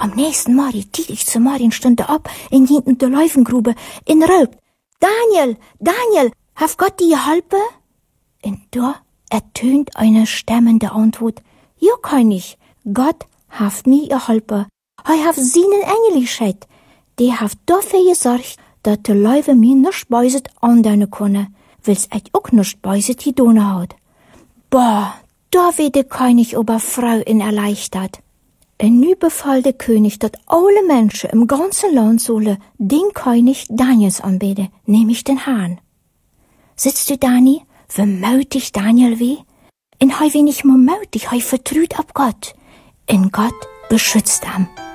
Am nächsten Morgen tiet ich zur Morgenstunde ab in hinten der Läufengrube in Röp. Daniel, haf Gott dir geholpen? Und da ertönt eine stemmende Antwort. Ja, König, Gott haft mir geholpen. Hei haft seinen Engel geschickt. Die haft dafür gesorgt, dass der Läufe mir nicht beiset andeuten können, weil's auch nicht beiset die Donau hat. Boah, da wird der König ober Frau in erleichtert. Und nu befahl der König, dass alle Menschen im ganzen Land sollen den König Daniels anbeten, nämlich den Herrn. Sitzt du, Dani, wie mutig Daniel weh? Und hei wenig mehr mutig, hei vertraut ab Gott. Und Gott beschützt ihn.